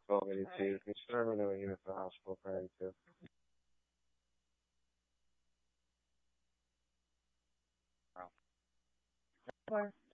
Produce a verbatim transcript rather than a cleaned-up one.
comedy too. Because you never know when you're at the hospital crying too. Or